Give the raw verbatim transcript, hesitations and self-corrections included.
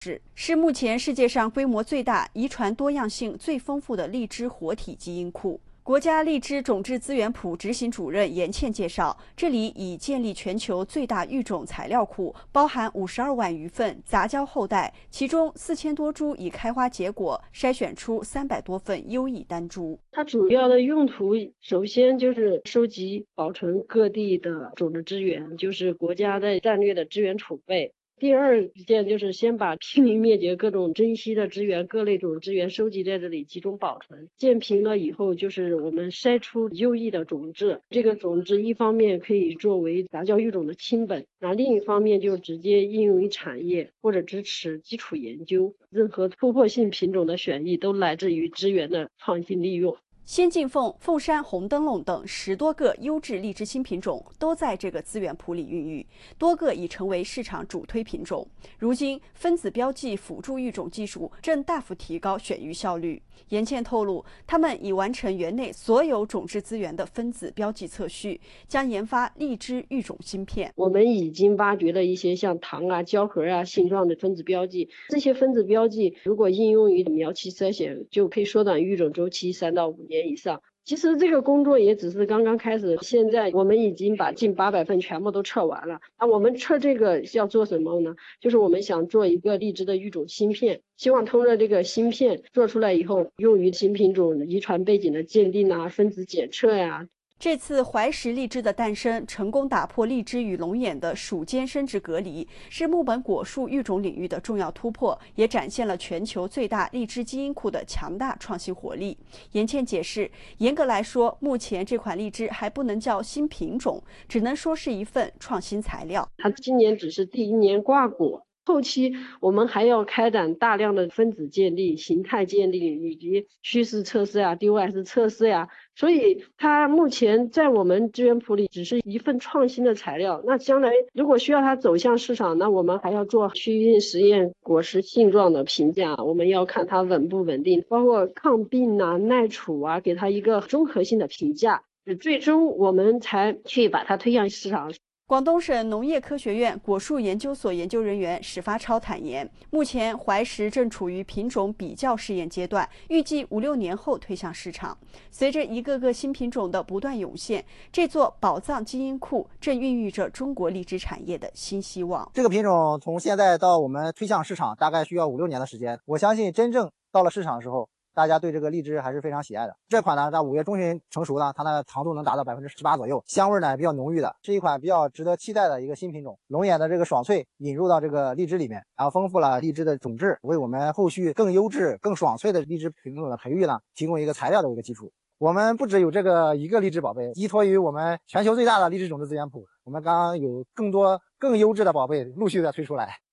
是目前世界上规模最大、遗传多样性最丰富的荔枝活体基因库。国家荔枝种质资源普执行主任严倩介绍，这里已建立全球最大育种材料库，包含五十二万余份杂交后代，其中四千多株已开花结果，筛选出三百多份优异单株。 它主要的用途，首先就是收集、保存各地的种子资源，就是国家的战略的资源储备。第二件就是先把濒临灭绝各种珍稀的资源、各类种资源收集在这里，集中保存。建平了以后，就是我们筛出优异的种子。这个种子一方面可以作为杂交育种的亲本，那另一方面就直接应用于产业或者支持基础研究。任何突破性品种的选育都来自于资源的创新利用。 仙境凤、凤山红灯笼等十多个优质荔枝新品种都在这个资源铺里孕育，多个已成为市场主推品种。如今，分子标记辅助育种技术正大幅提高选育效率。严倩透露，他们已完成园内所有种质资源的分子标记测序，将研发荔枝育种芯片。 我们已经挖掘了一些像糖啊、胶核啊性状的分子标记，这些分子标记如果应用于苗期筛选，就可以缩短育种周期三到五年以上。其实这个工作也只是刚刚开始，现在我们已经把近八百份全部都测完了。那我们测这个要做什么呢？就是我们想做一个荔枝的育种芯片，希望通过这个芯片做出来以后，用于新品种遗传背景的鉴定啊、分子检测呀、啊。 这次怀石荔枝的诞生，成功打破荔枝与龙眼的属间生殖隔离，是木本果树育种领域的重要突破，也展现了全球最大荔枝基因库的强大创新活力。严倩解释，严格来说，目前这款荔枝还不能叫新品种，只能说是一份创新材料。 它今年只是第一年挂果。后期我们还要开展大量的分子鉴定、形态鉴定以及趋势测试呀、D O S 测试呀，所以它目前在我们资源铺里只是一份创新的材料。那将来如果需要它走向市场，那我们还要做区域实验、果实性状的评价，我们要看它稳不稳定，包括抗病啊、耐储啊，给它一个综合性的评价，最终我们才去把它推向市场。 广东省农业科学院果树研究所研究人员史发超坦言，目前怀石正处于品种比较试验阶段，预计五六年后推向市场。随着一个个新品种的不断涌现，这座宝藏基因库正孕育着中国荔枝产业的新希望。 这个品种从现在到我们推向市场，大概需要五六年的时间。我相信真正到了市场的时候，大家对这个荔枝还是非常喜爱的。这款呢，在五月中旬成熟呢，它的糖度能达到百分之十八左右，香味呢比较浓郁的，是一款比较值得期待的一个新品种。龙眼的这个爽脆引入到这个荔枝里面，然后丰富了荔枝的种质，为我们后续更优质、更爽脆的荔枝品种的培育呢，提供一个材料的一个基础。我们不只有这个一个荔枝宝贝，依托于我们全球最大的荔枝种子资源库，我们刚刚有更多更优质的宝贝陆续的推出来。